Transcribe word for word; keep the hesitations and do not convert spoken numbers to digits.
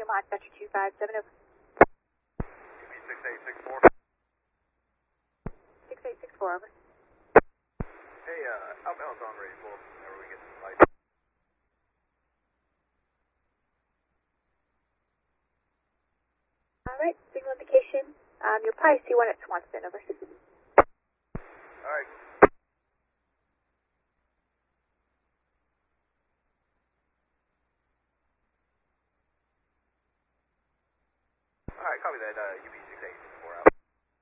Yamaha Dispatcher two five seven over. U B six eight six four. six eight six four over. Hey, uh, outbound's on ready for whenever we get some light. Alright, signal indication. Um, you'll probably see one at Swanston, over. Alright. Alright, copy that, uh, U B six eight.